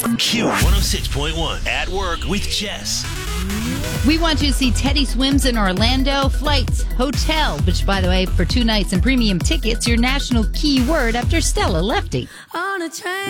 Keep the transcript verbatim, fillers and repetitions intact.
Q one oh six point one, At Work with Jess. We want you to see Teddy Swims in Orlando. Flights, hotel, which, by the way, for two nights and premium tickets, your national keyword after Stella Lefty. On a train.